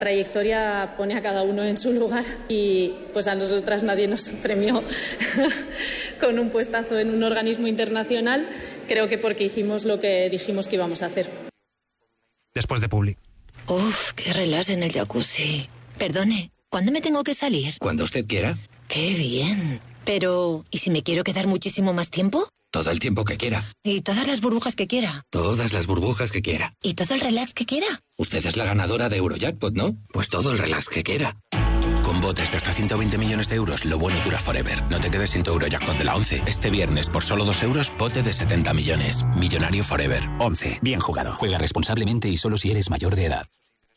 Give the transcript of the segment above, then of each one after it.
La trayectoria pone a cada uno en su lugar y pues a nosotras nadie nos premió con un puestazo en un organismo internacional, creo que porque hicimos lo que dijimos que íbamos a hacer. Después de Publi. Uf, qué relax en el jacuzzi. Perdone, ¿cuándo me tengo que salir? Cuando usted quiera. Qué bien. Pero, ¿y si me quiero quedar muchísimo más tiempo? Todo el tiempo que quiera. ¿Y todas las burbujas que quiera? Todas las burbujas que quiera. ¿Y todo el relax que quiera? Usted es la ganadora de Eurojackpot, ¿no? Pues todo el relax que quiera. Con botes de hasta 120 millones de euros, lo bueno dura forever. No te quedes sin tu Eurojackpot de la 11. Este viernes, por solo 2 euros, bote de 70 millones. Millonario forever. 11. Bien jugado. Juega responsablemente y solo si eres mayor de edad.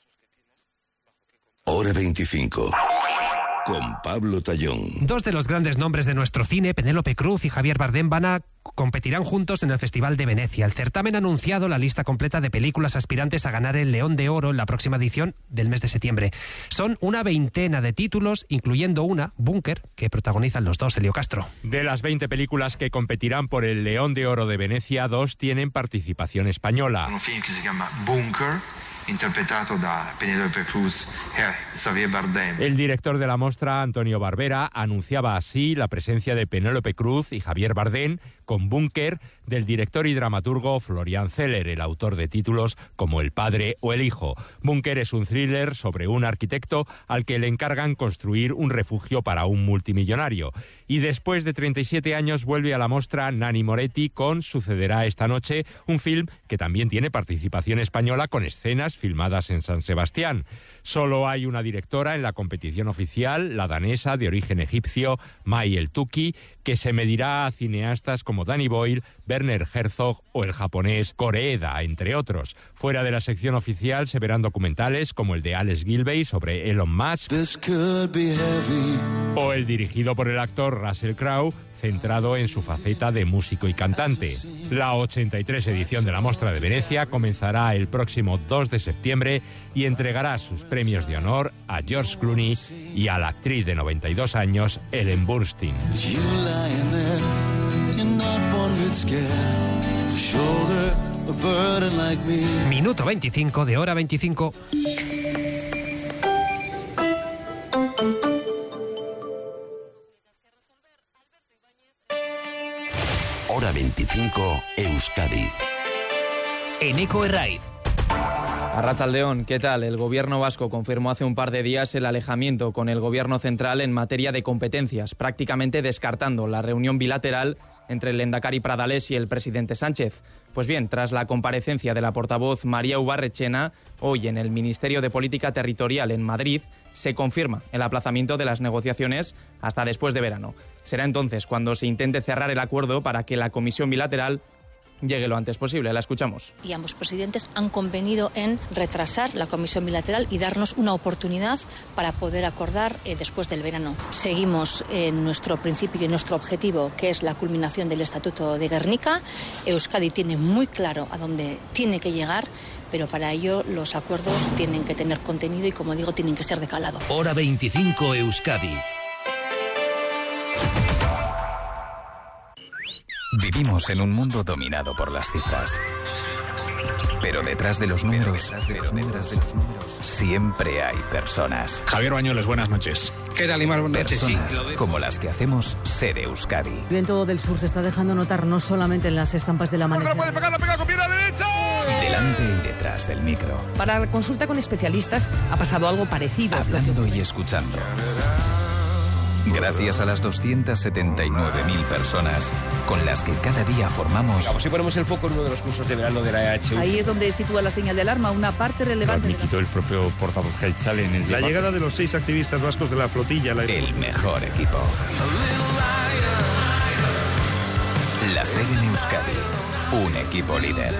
Hora 25. Con Pablo Tallón. Dos de los grandes nombres de nuestro cine, Penélope Cruz y Javier Bardem, competirán juntos en el Festival de Venecia. El certamen ha anunciado la lista completa de películas aspirantes a ganar el León de Oro en la próxima edición del mes de septiembre. Son una veintena de títulos, incluyendo una, Búnker, que protagonizan los dos, Elio Castro. De las 20 películas que competirán por el León de Oro de Venecia, 2 tienen participación española. Un film que se llama Búnker, interpretado da Penélope Cruz y Javier Bardem. El director de la mostra, Antonio Barbera, anunciaba así la presencia de Penélope Cruz y Javier Bardem con Búnker, del director y dramaturgo Florian Zeller, el autor de títulos como El padre o El hijo. Búnker es un thriller sobre un arquitecto al que le encargan construir un refugio para un multimillonario. Y después de 37 años vuelve a la mostra Nanni Moretti con Sucederá esta noche, un film que también tiene participación española con escenas filmadas en San Sebastián. Solo hay una directora en la competición oficial, la danesa de origen egipcio, Mai El-Tuki, que se medirá a cineastas como Danny Boyle, Werner Herzog o el japonés Koreeda, entre otros. Fuera de la sección oficial se verán documentales como el de Alex Gilbey sobre Elon Musk o el dirigido por el actor Russell Crowe, centrado en su faceta de músico y cantante. La 83 edición de la Mostra de Venecia comenzará el próximo 2 de septiembre y entregará sus premios de honor a George Clooney y a la actriz de 92 años, Ellen Burstyn. Minuto 25 de Hora 25. Hora 25, Euskadi. Eneco Herraiz. Arratsaldeon, ¿qué tal? El gobierno vasco confirmó hace un par de días el alejamiento con el gobierno central en materia de competencias, prácticamente descartando la reunión bilateral entre el lehendakari Pradales y el presidente Sánchez. Pues bien, tras la comparecencia de la portavoz María Ubarrechena, hoy en el Ministerio de Política Territorial en Madrid, se confirma el aplazamiento de las negociaciones hasta después de verano. Será entonces cuando se intente cerrar el acuerdo para que la comisión bilateral llegue lo antes posible. La escuchamos. Y ambos presidentes han convenido en retrasar la comisión bilateral y darnos una oportunidad para poder acordar después del verano. Seguimos en nuestro principio y en nuestro objetivo, que es la culminación del Estatuto de Gernika. Euskadi tiene muy claro a dónde tiene que llegar, pero para ello los acuerdos tienen que tener contenido y, como digo, tienen que ser de calado. Hora 25, Euskadi. Vivimos en un mundo dominado por las cifras. Pero detrás de los números, siempre hay personas. Javier Bañuelos, buenas noches. ¿Qué tal, Imar? Buenas noches. Personas como las que hacemos ser Euskadi. El viento del sur se está dejando notar no solamente en las estampas del amanecer. ¡No puede pegar, la pega con pierna derecha! Delante y detrás del micro. Para la consulta con especialistas ha pasado algo parecido. Hablando y escuchando. Gracias a las 279.000 personas con las que cada día formamos... Si ponemos el foco en uno de los cursos de verano de la EHU. Ahí es donde sitúa la señal de alarma, una parte relevante... Lo admitió el propio portavoz Gelchale en el La llegada de los 6 activistas vascos de la flotilla... El mejor equipo. La SER en Euskadi. Un equipo líder.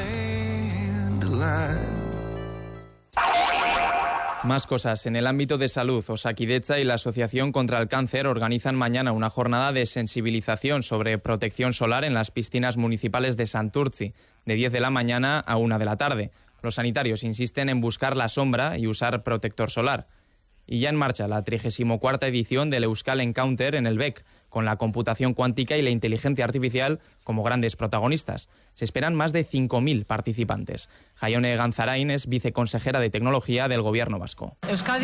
Más cosas. En el ámbito de salud, Osakidetza y la Asociación contra el Cáncer organizan mañana una jornada de sensibilización sobre protección solar en las piscinas municipales de Santurtzi, de 10 de la mañana a 1 de la tarde. Los sanitarios insisten en buscar la sombra y usar protector solar. Y ya en marcha la 34ª edición del Euskal Encounter en el BEC, con la computación cuántica y la inteligencia artificial como grandes protagonistas. Se esperan más de 5.000 participantes. Jaione Ganzarain es viceconsejera de Tecnología del Gobierno vasco.